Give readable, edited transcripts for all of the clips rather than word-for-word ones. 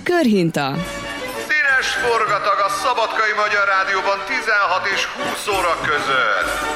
Körhinta. Színes forgatag a Szabadkai Magyar Rádióban 16 és 20 óra között.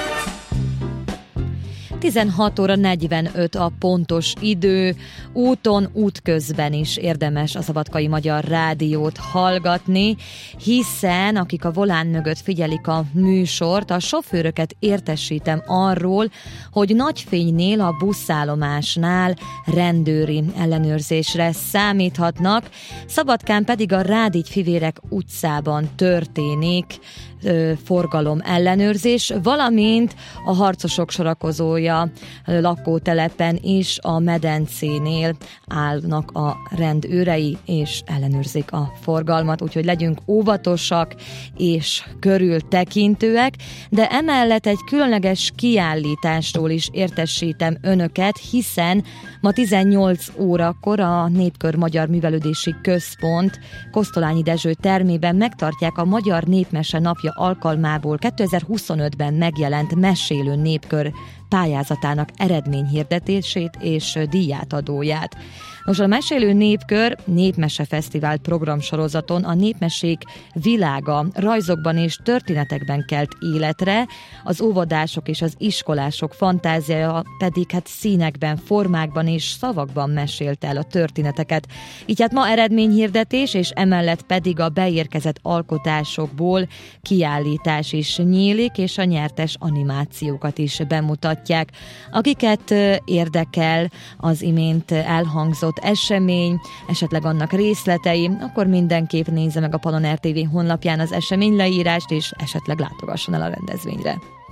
16 óra 45 a pontos idő, úton, útközben is érdemes a Szabadkai Magyar Rádiót hallgatni, hiszen akik a volán mögött figyelik a műsort, a sofőröket értesítem arról, hogy Nagyfénynél a buszállomásnál rendőri ellenőrzésre számíthatnak, Szabadkán pedig a Rádigy-Fivérek utcában történik forgalom ellenőrzés, valamint a Harcosok sorakozója lakótelepen is a medencénél állnak a rendőrei, és ellenőrzik a forgalmat, úgyhogy legyünk óvatosak és körültekintőek, de emellett egy különleges kiállításról is értesítem önöket, hiszen ma 18 órakor a Népkör Magyar Művelődési Központ Kosztolányi Dezső termében megtartják a Magyar Népmese Napja alkalmából 2025-ben megjelent Mesélő Népkör pályázatának eredményhirdetését és díjátadóját. Nos, a Mesélő Népkör Népmesefesztivál programsorozaton a népmesék világa rajzokban és történetekben kelt életre, az óvodások és az iskolások fantáziája pedig színekben, formákban és szavakban mesélte el a történeteket. Így hát ma eredményhirdetés, és emellett pedig a beérkezett alkotásokból kiállítás is nyílik, és a nyertes animációkat is bemutatják. Akiket érdekel az imént elhangzott esemény, esetleg annak részletei, akkor mindenképp nézze meg a Paloner TV honlapján az esemény leírást, és esetleg látogasson el a rendezvényre.